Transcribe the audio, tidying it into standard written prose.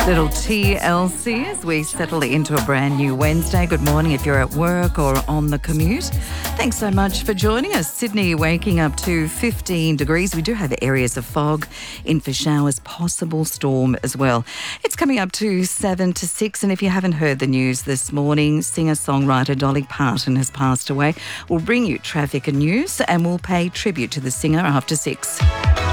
Little TLC as we settle into a brand new Wednesday. Good morning if you're at work or on the commute. Thanks so much for joining us. Sydney waking up to 15 degrees. We do have areas of fog in for showers, possible storm as well. It's coming up to 7 to 6, and if you haven't heard the news this morning, singer-songwriter Dolly Parton has passed away. We'll bring you traffic and news, and we'll pay tribute to the singer after 6.